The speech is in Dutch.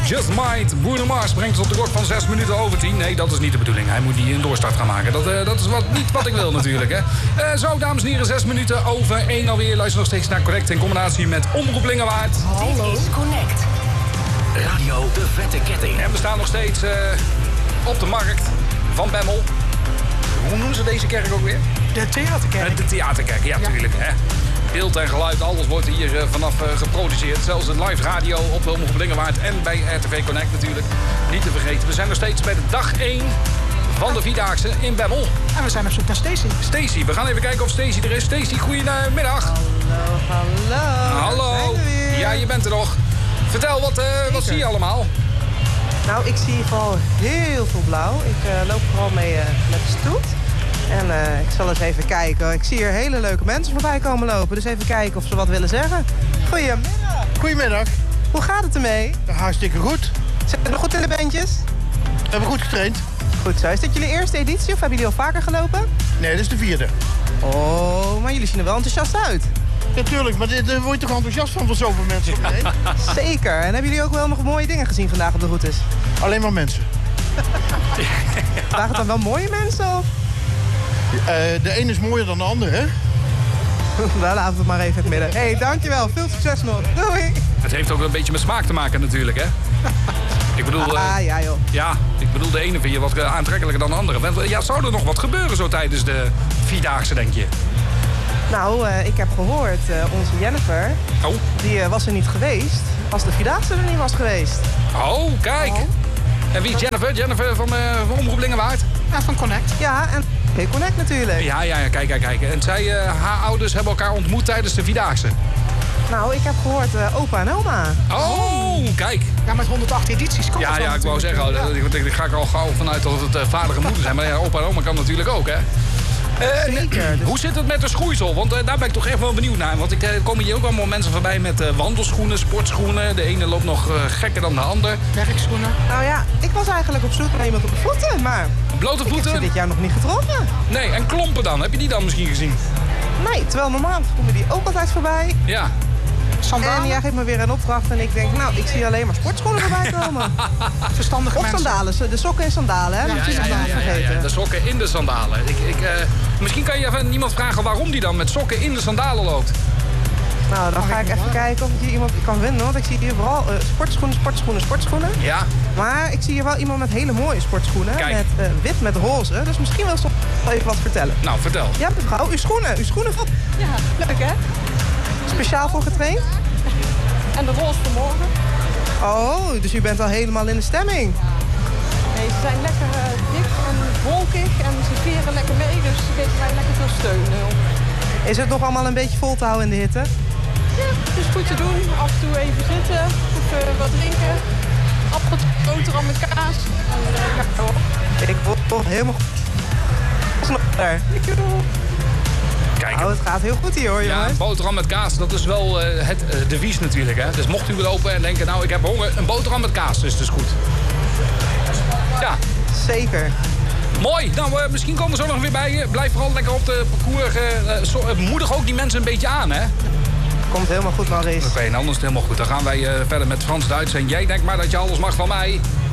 Just Might. Bruno Mars brengt ons op de klok van 6 minuten over 10. Nee, dat is niet de bedoeling. Hij moet niet een doorstart gaan maken. Dat is niet wat ik wil natuurlijk. Hè. Zo, dames en heren, 6 minuten over 1 alweer. Luister nog steeds naar Connect in combinatie met Omroep Lingewaard. Hallo. Dit is Connect. Radio De Vette Ketting. En we staan nog steeds op de markt van Bemmel. Hoe noemen ze deze kerk ook weer? De Theaterkerk. De Theaterkerk, ja, natuurlijk. Hè. Beeld en geluid, alles wordt hier vanaf geproduceerd. Zelfs de live radio op de Omroep Lingewaard en bij RTV Connect natuurlijk. Niet te vergeten, we zijn nog steeds bij de dag 1 van de Vierdaagse in Bemmel. En we zijn op zoek naar Stacey. Stacey, we gaan even kijken of Stacey er is. Stacey, goedemiddag. Hallo. Ja, je bent er nog. Vertel, wat zie je allemaal? Nou, ik zie vooral heel veel blauw. Ik loop vooral mee met de stoet. En ik zal eens even kijken. Ik zie hier hele leuke mensen voorbij komen lopen. Dus even kijken of ze wat willen zeggen. Goedemiddag. Goedemiddag. Hoe gaat het ermee? Hartstikke goed. Zijn we nog goed in de bandjes? Hebben we goed getraind. Goed zo. Is dit jullie eerste editie of hebben jullie al vaker gelopen? Nee, dit is de 4e. Oh, maar jullie zien er wel enthousiast uit. Natuurlijk, maar daar word je toch enthousiast van zoveel mensen om je heen? Zeker. En hebben jullie ook wel nog mooie dingen gezien vandaag op de routes? Alleen maar mensen. Waren het dan wel mooie mensen of? De een is mooier dan de ander, hè? Nou, laten we het maar even in het midden. Hé, dankjewel. Veel succes nog. Doei. Het heeft ook een beetje met smaak te maken natuurlijk, hè? Ik bedoel, ja joh. Ja, ik bedoel, de ene vind je wat aantrekkelijker dan de andere. Ja, zou er nog wat gebeuren zo tijdens de Vierdaagse, denk je? Nou, ik heb gehoord, onze Jennifer, die was er niet geweest als de Vierdaagse er niet was geweest. Oh, kijk. Oh. En wie is Jennifer? Jennifer van Omroep Lingewaard? Ja, van Connect. Ja, en Connect natuurlijk. Ja, kijk. En zij, haar ouders hebben elkaar ontmoet tijdens de Vierdaagse. Nou, ik heb gehoord opa en oma. Oh, kijk. Ja, met 108 edities kan Ja, ik wou zeggen, daar ga ik al gauw vanuit dat het vader en moeder zijn. Maar ja, opa en oma kan natuurlijk ook, hè? Zeker. Hoe zit het met de schoeisel? Want daar ben ik toch echt wel benieuwd naar. Want er komen hier ook allemaal mensen voorbij met wandelschoenen, sportschoenen. De ene loopt nog gekker dan de ander. Werkschoenen. Nou ja, ik was eigenlijk op zoek naar iemand op de voeten, maar... Blote voeten? Ik heb ze dit jaar nog niet getroffen. Nee, en klompen dan? Heb je die dan misschien gezien? Nee, terwijl normaal komen die ook altijd voorbij. Ja. Sandalen? En jij geeft me weer een opdracht en ik denk, nou, ik zie alleen maar sportschoenen voorbij komen. Verstandige mensen. Of sandalen, de sokken en sandalen, hè? Ja, de sokken in de sandalen. Misschien kan je even iemand vragen waarom die dan met sokken in de sandalen loopt. Nou, dan ga ik even kijken of ik hier iemand kan vinden, want ik zie hier vooral sportschoenen. Ja. Maar ik zie hier wel iemand met hele mooie sportschoenen. Kijk. Met wit met roze, dus misschien wil ze even wat vertellen. Nou, vertel. Ja, mevrouw, uw schoenen van... Ja, leuk hè? Speciaal voor getraind? En de roze voor morgen. Oh, dus u bent al helemaal in de stemming. Nee, ze zijn lekker dik en wolkig en ze veren lekker mee, dus ze geven mij lekker veel steun. Is het nog allemaal een beetje vol te houden in de hitte? Ja, het is goed te doen. Af en toe even zitten, even wat drinken. Appeltje, boterham met kaas. En ik word toch helemaal goed. Kijk, het gaat heel goed hier hoor, jongens. Ja, boterham met kaas, dat is wel het devies natuurlijk, hè. Dus mocht u lopen en denken, nou, ik heb honger, een boterham met kaas, dus het is goed. Ja. Zeker. Mooi. Nou, misschien komen we zo nog weer bij je. Blijf vooral lekker op de parcours. Moedig ook die mensen een beetje aan, hè? Komt helemaal goed, Maurice. Oké, nou, dan is het helemaal goed. Dan gaan wij verder met Frans-Duits. En jij denkt maar dat je alles mag van mij.